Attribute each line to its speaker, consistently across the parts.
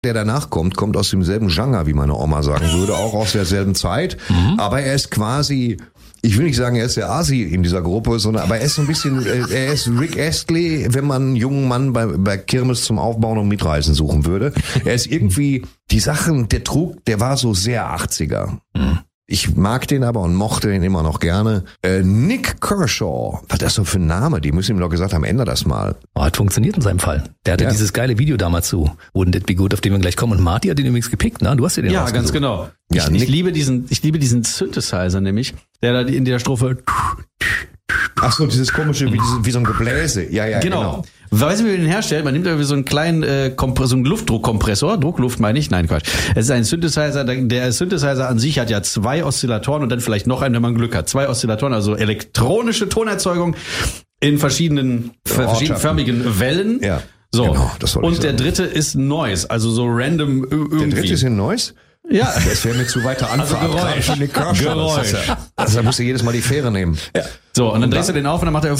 Speaker 1: der danach kommt aus demselben Genre, wie meine Oma sagen würde, auch aus derselben Zeit. Aber er ist quasi, ich will nicht sagen, er ist der Asi in dieser Gruppe, sondern aber er ist so ein bisschen, er ist Rick Astley, wenn man einen jungen Mann bei Kirmes zum Aufbauen und Mitreisen suchen würde. Er ist irgendwie, die Sachen, der war so sehr 80er. Ich mag den aber und mochte den immer noch gerne. Nick Kershaw, was ist das so für ein Name? Die müssen ihm doch gesagt haben, änder das mal.
Speaker 2: Oh, hat funktioniert in seinem Fall. Der hatte dieses geile Video damals zu Wouldn't It Be Good, auf den wir gleich kommen. Und Marty hat den übrigens gepickt, ne? Du hast dir den
Speaker 3: Ja, ganz genau.
Speaker 1: Ja,
Speaker 3: ich liebe diesen Synthesizer nämlich, der da in der Strophe.
Speaker 1: Ach so, dieses komische, wie so ein Gebläse. Ja, genau.
Speaker 3: Weißt du, wie man den herstellt? Man nimmt irgendwie so einen kleinen so einen Luftdruckkompressor, Druckluft meine ich, nein Quatsch. Es ist ein Synthesizer, der Synthesizer an sich hat ja 2 Oszillatoren und dann vielleicht noch einen, wenn man Glück hat. 2 Oszillatoren, also elektronische Tonerzeugung in verschiedenen verschiedenförmigen Wellen.
Speaker 1: Ja.
Speaker 3: So.
Speaker 1: Genau, das wollte ich
Speaker 3: und der
Speaker 1: sagen.
Speaker 3: dritte ist Noise, also so random irgendwie.
Speaker 1: Der dritte ist in Noise?
Speaker 3: Ja.
Speaker 1: Das wäre mir zu weiter Anfahrt.
Speaker 3: Also Geräusch.
Speaker 1: Also da musst du jedes Mal die Fähre nehmen.
Speaker 3: Ja. So, und dann drehst du den auf und dann macht er.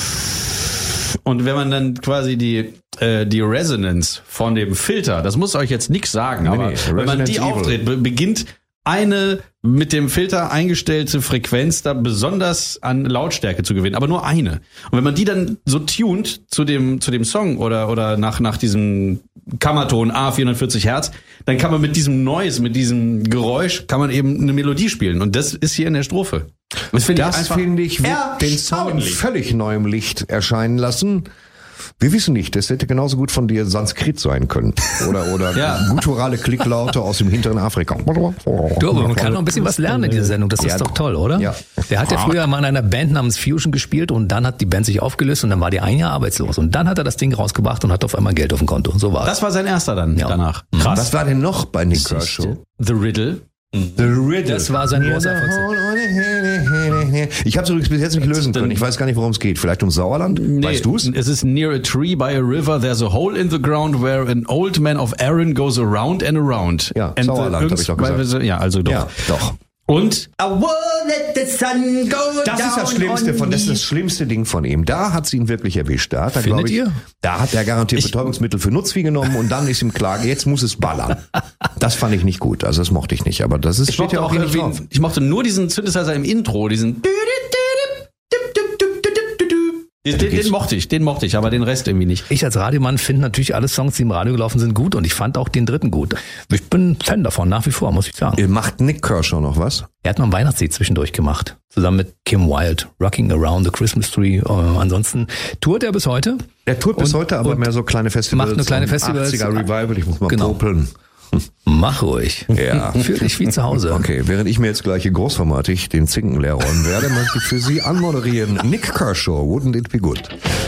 Speaker 3: Und wenn man dann quasi die Resonance von dem Filter, das muss euch jetzt nichts sagen, aber wenn man die aufdreht, beginnt eine mit dem Filter eingestellte Frequenz da besonders an Lautstärke zu gewinnen, aber nur eine. Und wenn man die dann so tunt zu dem Song oder nach diesem Kammerton A 440 Hertz, dann kann man mit diesem Noise, mit diesem Geräusch, kann man eben eine Melodie spielen. Und das ist hier in der Strophe.
Speaker 1: Das finde ich, wird den Song in völlig neuem Licht erscheinen lassen. Wir wissen nicht, das hätte genauso gut von dir Sanskrit sein können. Oder gutturale Klicklaute aus dem hinteren Afrika.
Speaker 2: Du, aber man kann noch ein bisschen was lernen in dieser Sendung. Das ist doch toll, oder?
Speaker 1: Ja.
Speaker 2: Der hat ja früher mal in einer Band namens Fusion gespielt und dann hat die Band sich aufgelöst und dann war die ein Jahr arbeitslos. Und dann hat er das Ding rausgebracht und hat auf einmal Geld auf dem Konto. So war es.
Speaker 3: Das war sein erster dann danach.
Speaker 1: Krass. Was war denn noch bei Nick Kershaw?
Speaker 3: The Riddle.
Speaker 1: The Riddle.
Speaker 2: Das war sein großer Erfolg.
Speaker 1: Ich habe es übrigens bis jetzt nicht lösen können. Ich weiß gar nicht, worum es geht. Vielleicht um Sauerland? Weißt du's?
Speaker 3: Es ist near a tree by a river. There's a hole in the ground where an old man of Aaron goes around and around.
Speaker 1: Ja, Sauerland habe ich doch gesagt.
Speaker 3: Ja, also doch.
Speaker 1: Ja, doch.
Speaker 3: Und
Speaker 1: das ist das Schlimmste das ist das schlimmste Ding von ihm. Da hat sie ihn wirklich erwischt. Da hat er, glaube ich, da hat er garantiert Betäubungsmittel für Nutzvieh genommen und dann ist ihm klar, jetzt muss es ballern. Das fand ich nicht gut. Also das mochte ich nicht. Aber das ist, steht ja auch nicht drauf.
Speaker 3: Ich mochte nur diesen Synthesizer im Intro, diesen. Den mochte ich, aber den Rest irgendwie nicht.
Speaker 2: Ich als Radiomann finde natürlich alle Songs, die im Radio gelaufen sind, gut und ich fand auch den dritten gut. Ich bin Fan davon, nach wie vor, muss ich sagen.
Speaker 1: Macht Nick Kershaw noch was?
Speaker 2: Er hat noch ein Weihnachtslied zwischendurch gemacht, zusammen mit Kim Wilde, Rocking Around the Christmas Tree. Ansonsten tourt er bis heute.
Speaker 1: Er tourt bis heute, aber mehr so kleine Festivals.
Speaker 2: Macht nur kleine Festivals.
Speaker 1: 80er Revival, ich muss mal popeln.
Speaker 2: Mach ruhig.
Speaker 1: Ja.
Speaker 2: Fühl dich wie zu Hause.
Speaker 1: Okay, während ich mir jetzt gleich hier großformatig den Zinken leer räumen werde, möchte ich für Sie anmoderieren Nick Kershaw, Wouldn't It Be Good?